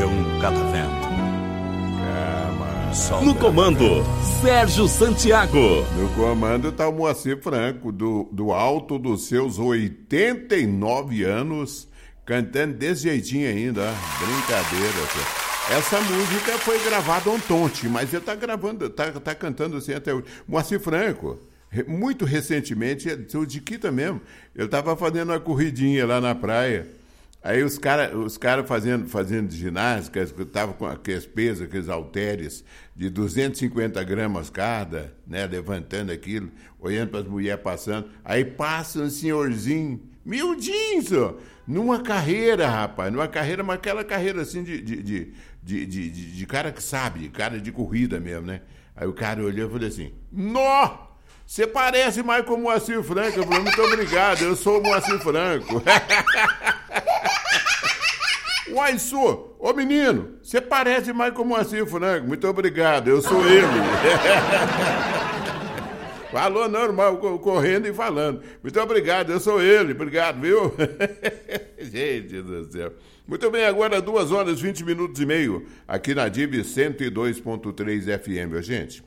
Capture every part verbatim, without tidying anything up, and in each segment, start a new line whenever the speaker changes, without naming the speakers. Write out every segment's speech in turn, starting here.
é um catavento.
Calma. No comando, Sérgio Santiago.
No comando está o Moacir Franco, do, do alto dos seus oitenta e nove anos, cantando desse jeitinho ainda. Brincadeira, filho. Essa música foi gravada ontem, mas ele está gravando, tá, tá cantando assim até hoje. Moacir Franco, muito recentemente, de Quita mesmo, eu estava fazendo uma corridinha lá na praia. Aí os caras os cara fazendo, fazendo ginástica, estavam com aqueles pesos, aqueles halteres de duzentos e cinquenta gramas cada, né, levantando aquilo, olhando para as mulheres passando. Aí passa um senhorzinho, miudinho, só, numa carreira, rapaz, numa carreira, mas aquela carreira assim de, de, de, de, de, de, de cara que sabe, cara de corrida mesmo, né? Aí o cara olhou e falou assim, nó! Você parece mais com o Moacir Franco. Eu falei, muito obrigado, eu sou o Moacir Franco. Uai, sou, ô menino, você parece mais com o Moacir Franco. Muito obrigado, eu sou ele. Falou normal, correndo e falando. Muito obrigado, eu sou ele. Obrigado, viu? Gente do céu. Muito bem, agora duas horas, vinte minutos e meio, aqui na D I V cento e dois ponto três F M, gente.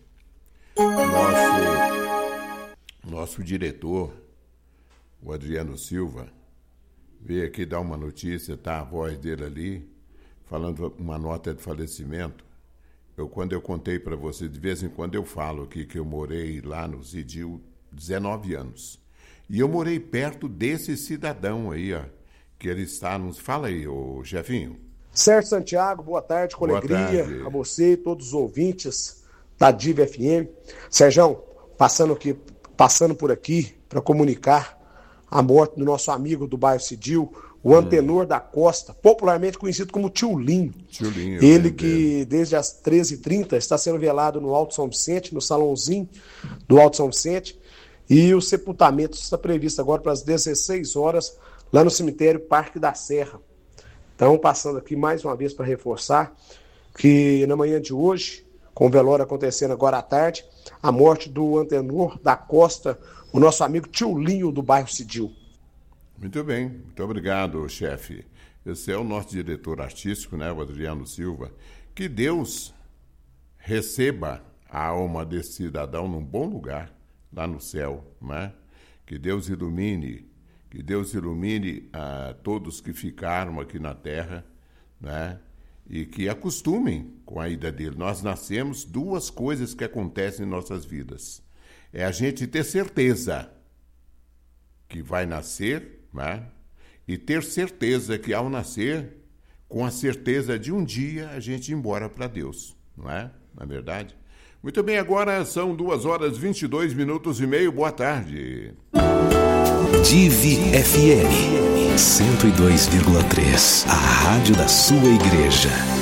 Nosso, nosso diretor, o Adriano Silva, veio aqui dar uma notícia, tá? A voz dele ali, falando uma nota de falecimento. Eu, quando eu contei para você, de vez em quando eu falo aqui que eu morei lá no Cidil dezenove anos. E eu morei perto desse cidadão aí, ó, que ele está nos... Fala aí, ô chefinho.
Sérgio Santiago, boa tarde, com boa alegria tarde. A você e todos os ouvintes da D I V F M. Sérgio, passando, aqui, passando por aqui para comunicar a morte do nosso amigo do bairro Cidil, o Antenor hum. da Costa, popularmente conhecido como Tio Linho. Tio Linho. Ele que desde as treze e trinta está sendo velado no Alto São Vicente, no salãozinho do Alto São Vicente, e o sepultamento está previsto agora para as dezesseis horas, lá no cemitério Parque da Serra. Então, passando aqui mais uma vez para reforçar que na manhã de hoje, com o velório acontecendo agora à tarde, a morte do Antenor da Costa, o nosso amigo Tio Linho do bairro Cidil.
Muito bem, muito obrigado, chefe. Esse é o nosso diretor artístico, né, o Adriano Silva. Que Deus receba a alma desse cidadão num bom lugar, lá no céu, né? Que Deus ilumine, que Deus ilumine a todos que ficaram aqui na terra, né? E que acostumem com a ida dele. Nós nascemos, duas coisas que acontecem em nossas vidas. É a gente ter certeza que vai nascer, né? E ter certeza que ao nascer, com a certeza de um dia a gente ir embora para Deus, não é? Na verdade. Muito bem, agora são duas horas e vinte e dois minutos e meio. Boa tarde.
D I V F M cento e dois vírgula três, a rádio da sua igreja.